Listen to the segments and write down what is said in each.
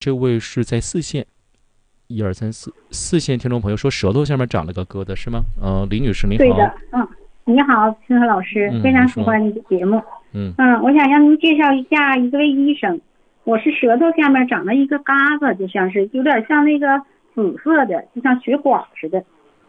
这位是在4线，1、2、3、4线听众朋友说舌头下面长了个疙瘩是吗？李女士您好。 对的，你好，清河老师，非常喜欢你的节目。我想让您介绍一下一位医生。我是舌头下面长了一个疙瘩，就像是有点像那个紫色的，就像血管似的。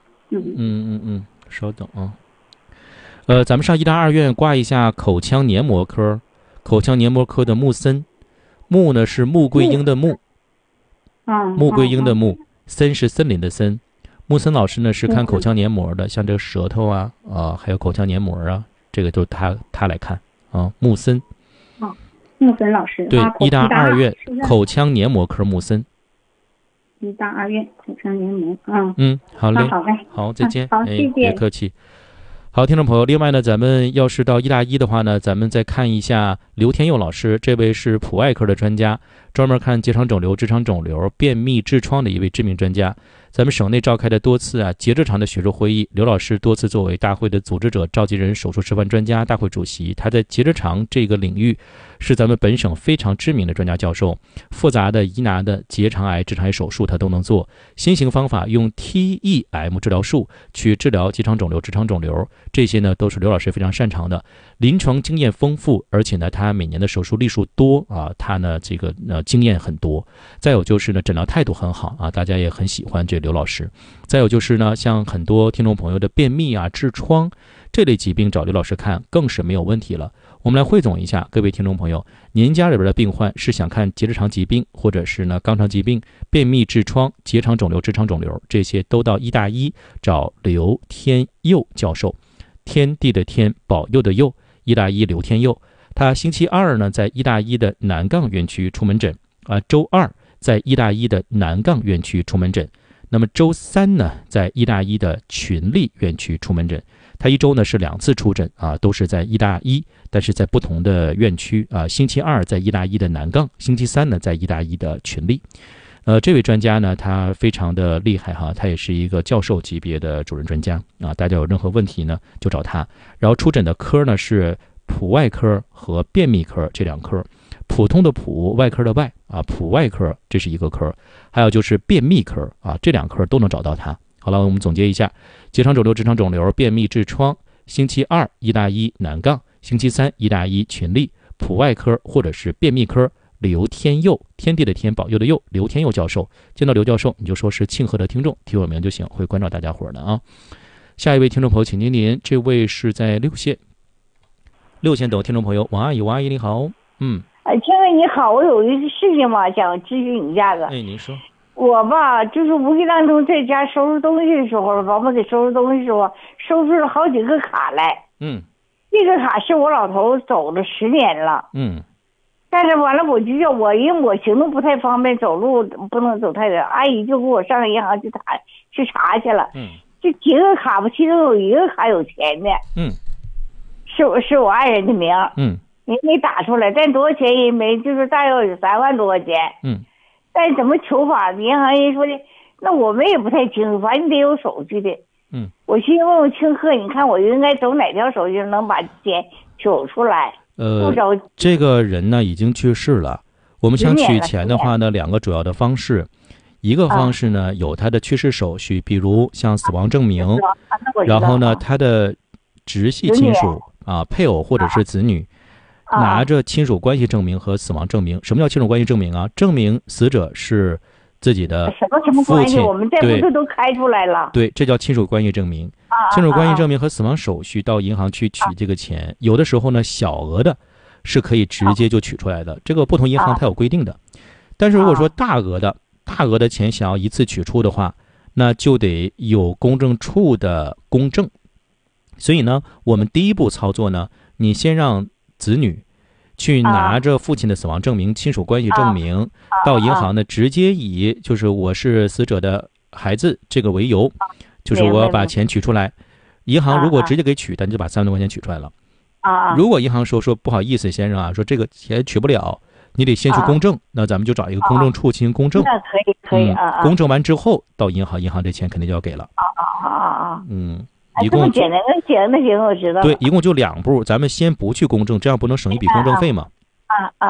稍等啊。咱们上医大2院挂一下口腔黏膜科，口腔黏膜科的穆森，穆呢是穆桂英的穆，穆桂英的穆，森是森林的森。穆森老师呢是看口腔黏膜的，像这个舌头啊，还有口腔黏膜啊，这个都他来看啊。穆森， 穆森老师， 对，医大2院口腔黏膜科穆森。 医大2院口腔黏膜， 好嘞，好，再见， 好，谢谢， 别客气。好，听众朋友，另外呢，咱们要是到医大1的话呢，咱们再看一下刘天佑老师，这位是普外科的专家，专门看结肠肿瘤、直肠肿瘤、便秘、痔疮的一位知名专家。咱们省内召开的多次结直肠的学术会议，刘老师多次作为大会的组织者、召集人、手术示范专家、大会主席。他在结直肠这个领域是咱们本省非常知名的专家教授，复杂的疑难的结肠癌、直肠癌手术他都能做。新型方法用 TEM 治疗术去治疗结肠肿瘤、直肠肿瘤，这些呢都是刘老师非常擅长的，临床经验丰富，而且呢他每年的手术例数多他呢这个经验很多。再有就是呢诊疗态度很好大家也很喜欢这刘老师。再有就是呢，像很多听众朋友的便秘痔疮这类疾病找刘老师看更是没有问题了。我们来汇总一下，各位听众朋友，您家里边的病患是想看结直肠疾病，或者是呢肛肠疾病、便秘、痔疮、结肠肿瘤、直肠肿瘤，这些都到医大1找刘天佑教授，天地的天，保佑的佑，医大1刘天佑。他星期2呢在医大1的南杠院区出门诊周2在医大1的南杠院区出门诊，那么周3呢在医大1的群力院区出门诊。他一周呢是2次出诊都是在医大1，但是在不同的院区星期2在医大1的南杠，星期3呢在医大1的群力。这位专家呢他非常的厉害他也是一个教授级别的主任专家大家有任何问题呢就找他。然后出诊的科呢是普外科和便秘科这2科，普通的普，外科的外普外科这是一个科，还有就是便秘科这2科都能找到他。好了，我们总结一下，结肠肿瘤、直肠肿瘤、便秘、痔疮，星期2医大1南杠，星期3医大1群力，普外科或者是便秘科刘天佑，天地的天，保佑的佑，刘天佑教授。见到刘教授你就说是庆贺的听众，提我名就行，会关照大家伙的下一位听众朋友请您连，这位是在6线等听众朋友王阿姨，王阿姨你好。 天伟你好，我有一个事情嘛想咨询你一下子。 您说。 我吧就是无意当中在家收拾东西的时候，我们给收拾东西的时候收拾了好几个卡来。这个卡是我老头走了10年了。但是完了我就叫我，因为我行动不太方便，走路不能走太远，阿姨就给我上银行去查去了。这几个卡吧，其中有一个卡有钱的。是我爱人的名。也没打出来，但多少钱也没，就是大约有3万多块钱。但怎么求法？银行人说的，那我们也不太清楚，反正你得有手续的。我寻思问问清鹤，你看我应该走哪条手续能把钱取出来？ 这个人呢已经去世了。我们想取钱的话呢，2个主要的方式，一个方式呢有他的去世手续，比如像死亡证明，然后呢他的直系亲属配偶或者是子女。拿着亲属关系证明和死亡证明。什么叫亲属关系证明证明死者是自己的父亲， 我们在不是都开出来了？ 对，这叫亲属关系证明。亲属关系证明和死亡手续到银行去取这个钱，有的时候呢小额的是可以直接就取出来的，这个不同银行它有规定的。但是如果说大额的钱想要一次取出的话，那就得有公证处的公证。所以呢我们第一步操作呢，你先让子女去拿着父亲的死亡证明、亲属关系证明到银行呢，直接以就是我是死者的孩子这个为由，就是我要把钱取出来。银行如果直接给取的，你就把3万多块钱取出来了。如果银行说不好意思先生说这个钱取不了，你得先去公证，那咱们就找一个公证处进行公证。 那可以公证完之后到银行这钱肯定就要给了。一共简单的行，我知道。 对，一共就2步，咱们先不去公证，这样不能省一笔公证费嘛。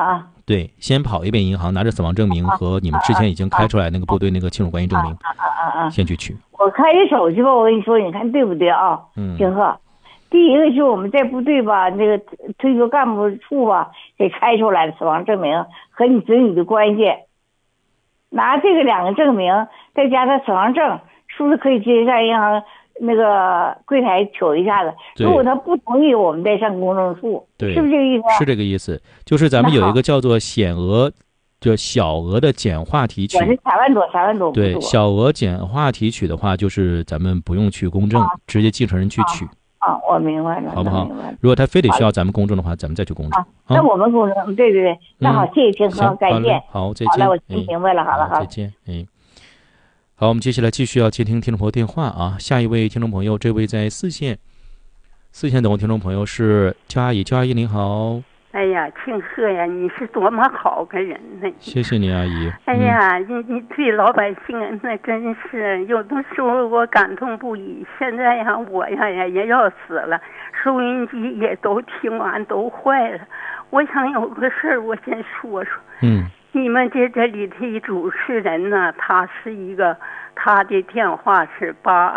对，先跑一遍银行，拿着死亡证明和你们之前已经开出来那个部队那个亲属关系证明，先去取。 我开一手续吧，我跟你说，你看对不对啊？金鹤，第一个就是我们在部队吧，那个退休干部处吧，给开出来的死亡证明和你子女的关系，拿这个2个证明，再加上死亡证，是不是可以直接上银行那个柜台取一下子？如果他不同意，我们再上公证处， 对， 是不是这个意思？ 是这个意思，就是咱们有一个叫做险额，就小额的简化提取。 我是3万多。 对，小额简化提取的话，就是咱们不用去公证，直接继承人去取。 我明白了， 好不好？如果他非得需要咱们公证的话，咱们再去公证。 那我们公证，对，那好，谢谢金鹤，再见。 好，再见。 好了，我听明白了，好了， 再见。好，我们接下来继续要接听听众朋友电话啊。下一位听众朋友，这位在4线等候听众朋友是焦阿姨，焦阿姨您好。 哎呀，庆贺呀，你是多么好个人呢！ 谢谢你，阿姨。 哎呀，你对老百姓那真是有的时候我感动不已。现在呀，我呀也要死了，收音机也都听完都坏了。我想有个事儿，我先说说。你们这里的主持人呢，他是一个，他的电话是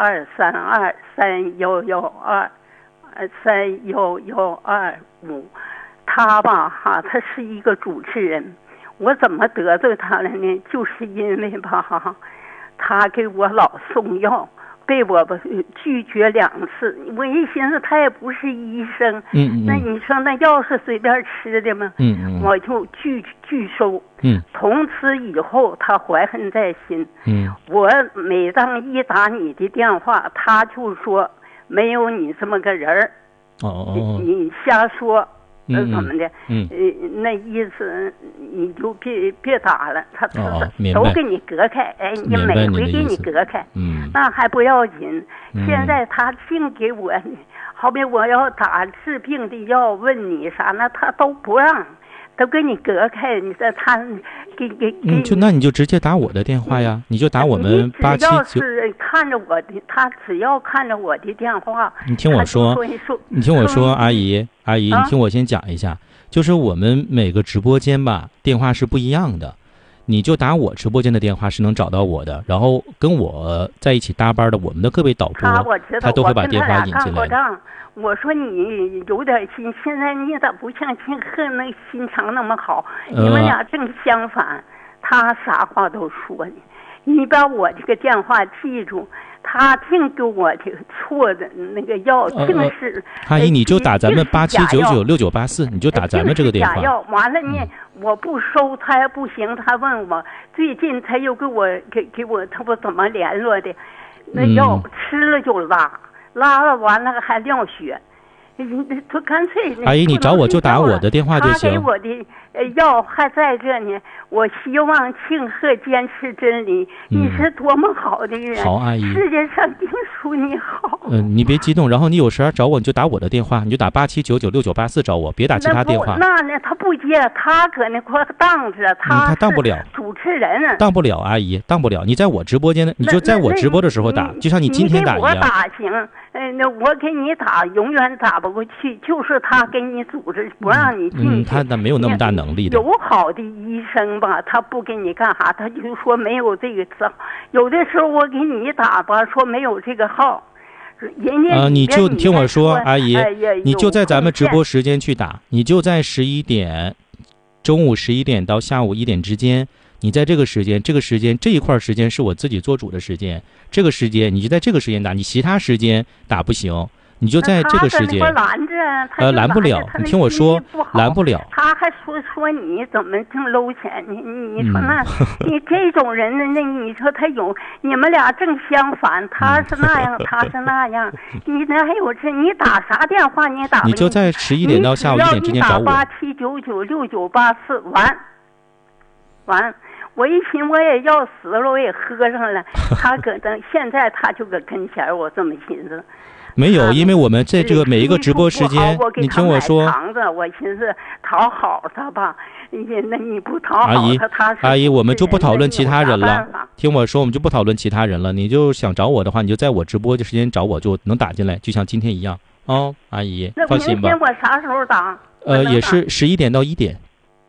823231123115。他吧他是一个主持人，我怎么得罪他了呢？就是因为吧他给我老送药，被我拒绝2次。我一寻思他也不是医生，那你说那药是随便吃的吗？我就拒收。从此以后他怀恨在心。我每当一打你的电话，他就说没有你这么个人儿。你瞎说。怎么的？那意思你就别打了，他都给你隔开。你每回给你隔开，那还不要紧。现在他净给我，好比我要打治病的药，问你啥，那他都不让，都给你隔开。你这他给那你就直接打我的电话呀，你就打我们879。 只要是看着我的，他只要看着我的电话， 你听我说，阿姨，你听我先讲一下，就是我们每个直播间吧，电话是不一样的。你就打我直播间的电话是能找到我的，然后跟我在一起搭班的我们的各位导播，他都会把电话引进来。 我说你有点心，现在你咋不像庆贺那心肠那么好？你们俩正相反，他啥话都说你。你把我这个电话记住，他净给我这个错的那个药，净是。 阿姨，你就打咱们87996984，你就打咱们这个电话。 药完了呢，我不收他也不行，他问我最近他又给我他不怎么联络的，那药吃了就拉了完了还尿血。他干脆阿姨，你找我就打我的电话就行。 他给我的药还在这呢。我希望庆贺坚持真理。你是多么好的人！ 好，阿姨， 世界上净属你好。 你别激动，然后你有时找我，你就打我的电话，你就打87996984找我，别打其他电话。 那他不接，他搁那块当着， 他当不了主持人， 当不了，阿姨当不了。你在我直播间的，你就在我直播的时候打，就像你今天打一样。 你给我打行，那我给你打永远打不过去，就是他给你组织不让你进去。 他没有那么大能力的。 有好的医生吧，他不给你干啥，他就说没有这个号。有的时候我给你打吧，说没有这个号。人家你就听我说，阿姨，你就在咱们直播时间去打，你就在中午11点到下午1点之间。你在这个时间这一块时间是我自己做主的时间，这个时间你就在这个时间打，你其他时间打不行，你就在这个时间。拦不了，你听我说，拦不了。 他还说你怎么净搂钱？你说那，你这种人呢？那你说他有，你们俩正相反，他是那样，他是那样。你那还有这？你打啥电话？你打？ 你就在11点到下午1点之间找我。 87996984完。我一寻我也要死了，我也喝上了。他现在他就搁跟前，我这么寻思。 没有，因为我们在这个每一个直播时间，你听我说。 我寻思讨好他吧，那你不讨好他， 阿姨，我们就不讨论其他人了。听我说，我们就不讨论其他人了。你就想找我的话，你就在我直播的时间找我，就能打进来，就像今天一样。阿姨，放心吧。 那明天我啥时候打？ 也是11点到1点。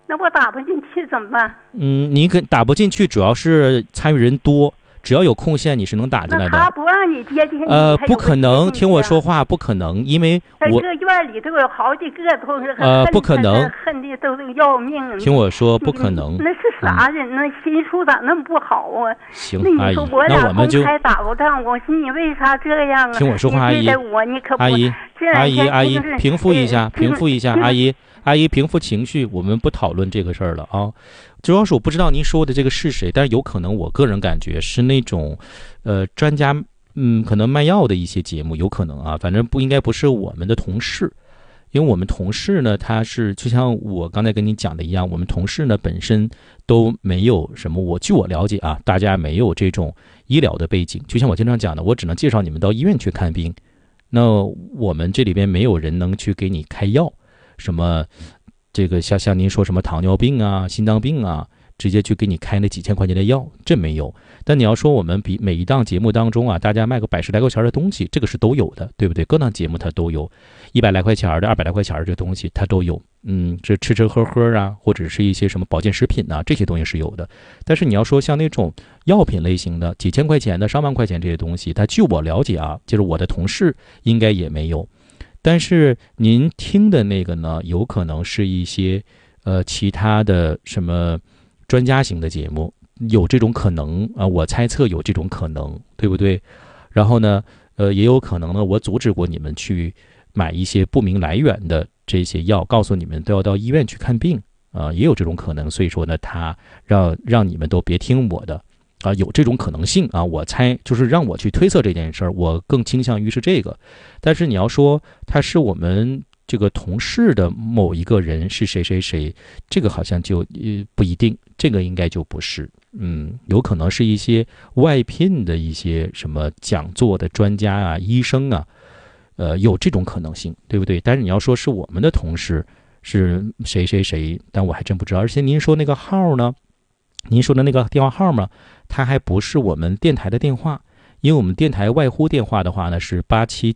那我打不进去怎么办？ 你打不进去，主要是参与人多。只要有空闲，你是能打进来的。 他不让你接进去。 不可能，听我说话，不可能，因为我这个院里头有好几个都是不可能， 恨的都是要命。 听我说，不可能。 那是啥人？那心术咋那么不好啊？ 行， 那你说我俩公开打过仗，我寻你为啥这样啊？ 听我说话，阿姨，阿姨，平复一下，阿姨，平复情绪，我们不讨论这个事儿了啊。主要是我不知道您说的这个是谁，但是有可能我个人感觉是那种，专家，可能卖药的一些节目，有可能啊，反正应该不是我们的同事，因为我们同事呢，他是就像我刚才跟你讲的一样，我们同事呢本身都没有什么，据我了解啊，大家没有这种医疗的背景，就像我经常讲的，我只能介绍你们到医院去看病，那我们这里边没有人能去给你开药，什么。这个像您说什么糖尿病啊、心脏病啊，直接去给你开那几千块钱的药，这没有。但你要说我们比每一档节目当中啊，大家卖个100-10来块钱的东西，这个是都有的，对不对？各档节目它都有，100来块钱的、200来块钱的这东西它都有。这吃喝啊，或者是一些什么保健食品啊，这些东西是有的。但是你要说像那种药品类型的，几千块钱的、上万块钱这些东西，它据我了解啊，就是我的同事应该也没有。但是您听的那个呢，有可能是一些其他的什么专家型的节目，有这种可能啊，我猜测有这种可能，对不对？然后呢，也有可能呢，我阻止过你们去买一些不明来源的这些药，告诉你们都要到医院去看病啊，也有这种可能。所以说呢，他让你们都别听我的。有这种可能性啊，我猜就是让我去推测这件事儿，我更倾向于是这个。但是你要说他是我们这个同事的某一个人是谁，这个好像就不一定，这个应该就不是。有可能是一些外聘的一些什么讲座的专家啊、医生啊，有这种可能性，对不对？但是你要说是我们的同事是谁，但我还真不知道。而且您说那个号呢？您说的那个电话号吗？它还不是我们电台的电话，因为我们电台外呼电话的话呢是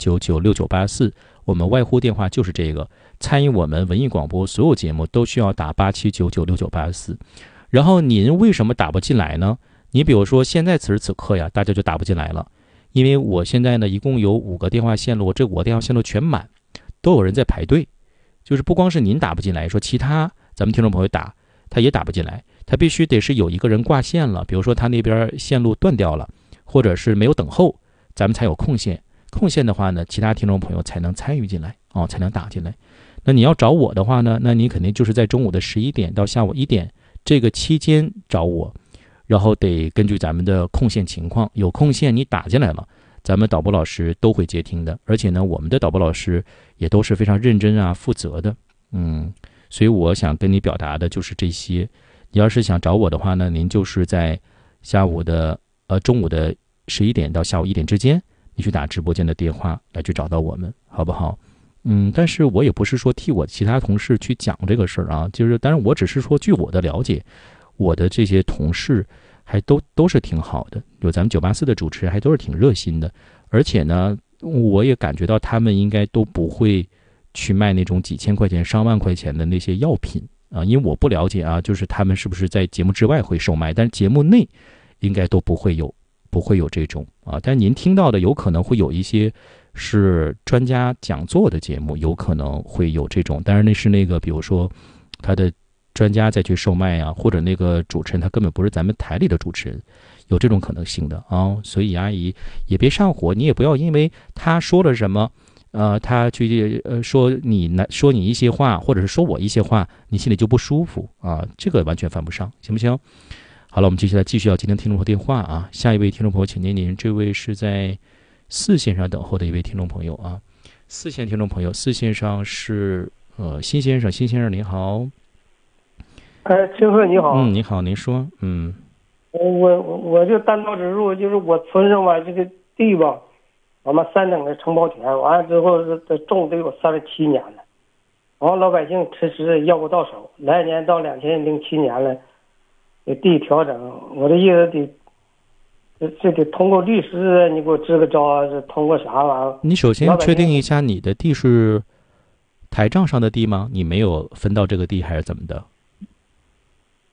87996984，我们外呼电话就是这个。参与我们文艺广播所有节目都需要打87996984。然后您为什么打不进来呢？你比如说现在此时此刻呀，大家就打不进来了，因为我现在呢一共有5个电话线路，这5个电话线路全满，都有人在排队。就是不光是您打不进来，说其他咱们听众朋友打，他也打不进来。他必须得是有一个人挂线了，比如说他那边线路断掉了，或者是没有等候，咱们才有空线。空线的话呢，其他听众朋友才能参与进来才能打进来。那你要找我的话呢，那你肯定就是在中午的11点到下午1点这个期间找我，然后得根据咱们的空线情况，有空线你打进来了，咱们导播老师都会接听的。而且呢，我们的导播老师也都是非常认真啊、负责的。所以我想跟你表达的就是这些。你要是想找我的话呢，您就是在中午的11点到下午1点之间，你去打直播间的电话来去找到我们，好不好？但是我也不是说替我其他同事去讲这个事儿啊，当然我只是说据我的了解，我的这些同事还都是挺好的，有咱们984的主持人还都是挺热心的，而且呢，我也感觉到他们应该都不会去卖那种几千块钱、上万块钱的那些药品。因为我不了解啊，就是他们是不是在节目之外会售卖，但是节目内应该都不会有这种啊。但您听到的有可能会有一些是专家讲座的节目，有可能会有这种，但是那是那个比如说他的专家再去售卖啊，或者那个主持人他根本不是咱们台里的主持人，有这种可能性的啊。所以阿姨也别上火，你也不要因为他说了什么。他去说你一些话，或者是说我一些话，你心里就不舒服啊，这个完全犯不上，行不行？好了，我们接下来继续要接听听众朋友电话啊。下一位听众朋友，请您，这位是在4线上等候的一位听众朋友啊。4线听众朋友，4线上是辛先生您好。 青鹤你好。 你好，您说。 我就单刀直入，就是我村上吧这个地吧。我们3等的承包田，完了之后是种得有37年了，然后老百姓迟迟要不到手，来年到2007年了，这地调整，我的意思得通过律师，你给我支个招，是通过啥玩意儿？ 你首先确定一下你的地是台账上的地吗？你没有分到这个地还是怎么的？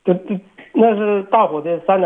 对，那是大伙的3等